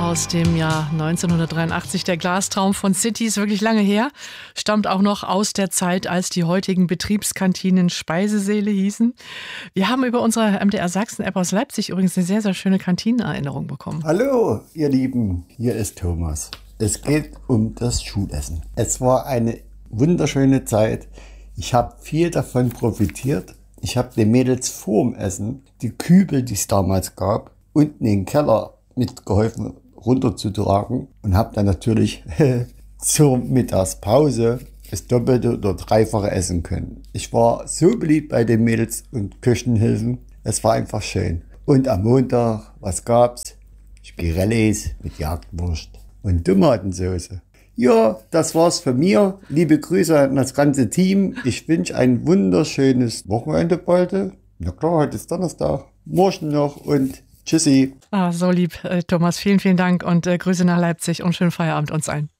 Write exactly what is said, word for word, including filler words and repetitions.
aus dem Jahr neunzehnhundertdreiundachtzig. Der Glastraum von City ist wirklich lange her, stammt auch noch aus der Zeit, als die heutigen Betriebskantinen Speisesäle hießen. Wir haben über unsere M D R Sachsen-App aus Leipzig übrigens eine sehr, sehr schöne Kantinenerinnerung bekommen. Hallo, ihr Lieben, hier ist Thomas. Es geht um das Schulessen. Es war eine wunderschöne Zeit. Ich habe viel davon profitiert. Ich habe den Mädels vorm Essen die Kübel, die es damals gab, unten in den Keller mitgeholfen runterzutragen und habe dann natürlich zur Mittagspause das Doppelte oder Dreifache essen können. Ich war so beliebt bei den Mädels und Küchenhilfen. Es war einfach schön. Und am Montag, was gab's? Spirellis mit Jagdwurst und Tomatensauce. Ja, das war's von mir. Liebe Grüße an das ganze Team. Ich wünsche ein wunderschönes Wochenende bald. Na klar, heute ist Donnerstag. Morgen noch und tschüssi. Ah, so lieb, Thomas. Vielen, vielen Dank und äh, Grüße nach Leipzig und schönen Feierabend uns allen.